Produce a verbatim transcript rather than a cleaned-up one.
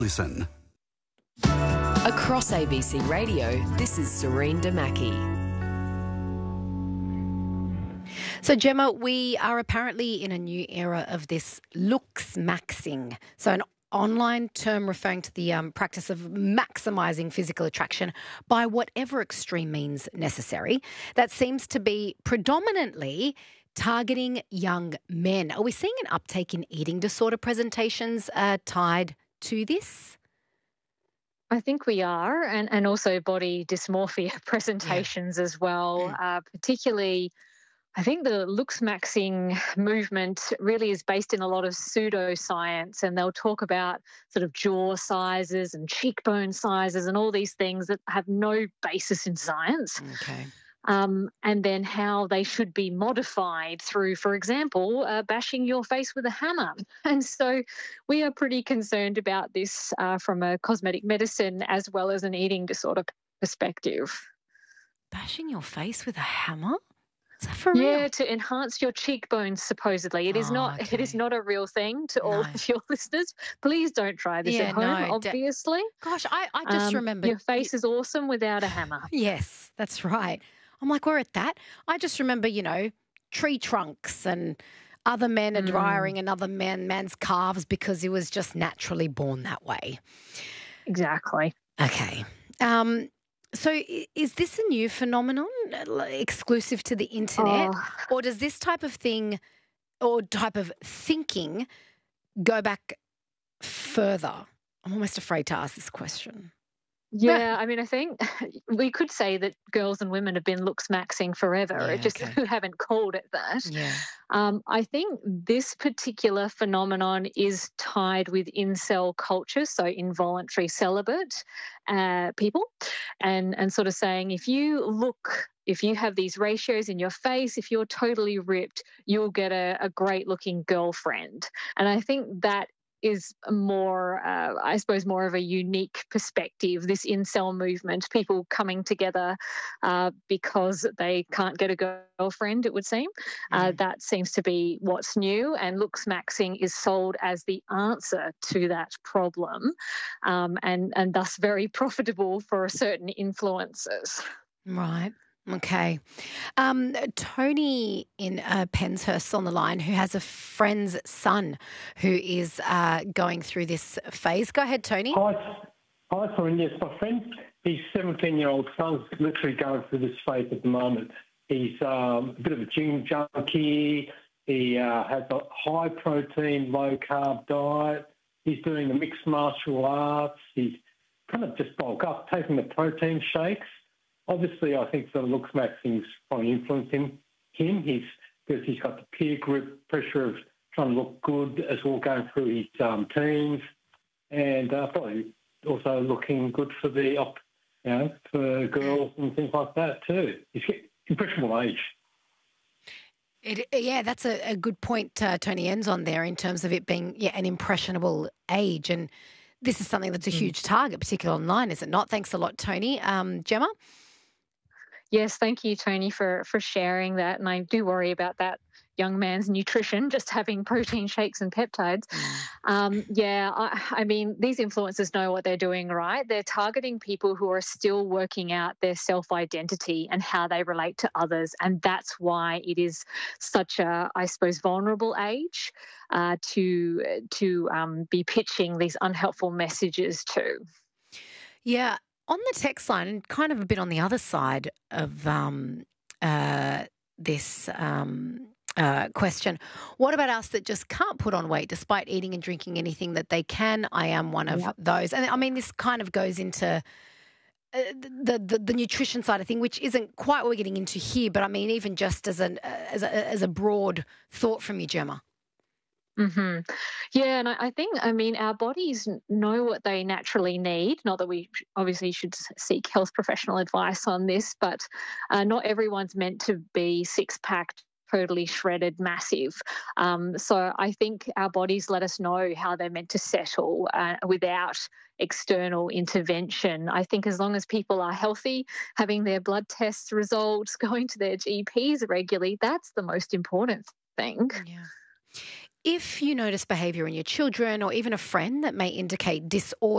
Listen. Across A B C Radio, this is Serene Damaki. So, Gemma, we are apparently in a new era of this looks maxing. So an online term referring to the um, practice of maximising physical attraction by whatever extreme means necessary. That seems to be predominantly targeting young men. Are we seeing an uptake in eating disorder presentations uh, tied to this? I think we are, and, and also body dysmorphia presentations yeah. as well, mm. uh, particularly I think the looks maxing movement really is based in a lot of pseudoscience, and they'll talk about sort of jaw sizes and cheekbone sizes and all these things that have no basis in science. Okay. Um, and then how they should be modified through, for example, uh, bashing your face with a hammer. And so we are pretty concerned about this uh, from a cosmetic medicine as well as an eating disorder perspective. Bashing your face with a hammer? Is that for real? Yeah, to enhance your cheekbones, supposedly. It is oh, not okay. It is not a real thing to all no. of your listeners. Please don't try this yeah, at home, no, obviously. De- Gosh, I, I just um, remember... Your face is awesome without a hammer. Yes, that's right. I'm like, we're at that. I just remember, you know, tree trunks and other men admiring mm. another man, man's calves because he was just naturally born that way. Exactly. Okay. Um, so is this a new phenomenon exclusive to the internet oh. or does this type of thing or type of thinking go back further? I'm almost afraid to ask this question. Yeah, I mean, I think we could say that girls and women have been looks maxing forever, yeah, just okay. who haven't called it that. Yeah. Um, I think this particular phenomenon is tied with incel culture, so involuntary celibate uh, people, and, and sort of saying if you look, if you have these ratios in your face, if you're totally ripped, you'll get a, a great looking girlfriend. And I think that is more, uh, I suppose, more of a unique perspective, this incel movement, people coming together uh, because they can't get a girlfriend, it would seem. Mm. Uh, that seems to be what's new, and looks maxing is sold as the answer to that problem um, and, and thus very profitable for certain influencers. Right. Okay. Um, Tony in uh, Penshurst on the line who has a friend's son who is uh, going through this phase. Go ahead, Tony. Hi, hi, Corinne. Yes, my friend, his seventeen-year-old son's literally going through this phase at the moment. He's um, a bit of a gym junkie. He uh, has a high-protein, low-carb diet. He's doing the mixed martial arts. He's kind of just bulk up, taking the protein shakes. Obviously, I think the looks maxing's probably influencing him. He's because he's got the peer group pressure of trying to look good as well going through his um, teens, and uh, probably also looking good for the, you know, for girls and things like that too. He's impressionable age. It, yeah, that's a, a good point uh, Tony ends on there in terms of it being yeah an impressionable age, and this is something that's a huge target, particularly online, is it not? Thanks a lot, Tony. Um, Gemma? Yes, thank you, Tony, for, for sharing that. And I do worry about that young man's nutrition, just having protein shakes and peptides. Um, yeah, I, I mean, these influencers know what they're doing, right? They're targeting people who are still working out their self-identity and how they relate to others. And that's why it is such a, I suppose, vulnerable age uh, to, to um, be pitching these unhelpful messages to. Yeah. On the text line, and kind of a bit on the other side of um, uh, this um, uh, question, what about us that just can't put on weight despite eating and drinking anything that they can? I am one of yep. those. And I mean, this kind of goes into uh, the, the the nutrition side of thing, which isn't quite what we're getting into here, but I mean, even just as, an, uh, as, a, as a broad thought from you, Gemma. Mm-hmm. Yeah, and I, I think, I mean, our bodies know what they naturally need. Not that we obviously should seek health professional advice on this, but uh, not everyone's meant to be six-packed, totally shredded, massive. Um, so I think our bodies let us know how they're meant to settle uh, without external intervention. I think as long as people are healthy, having their blood tests results, going to their G Ps regularly, that's the most important thing. Yeah. if you notice behaviour in your children or even a friend that may indicate disorder,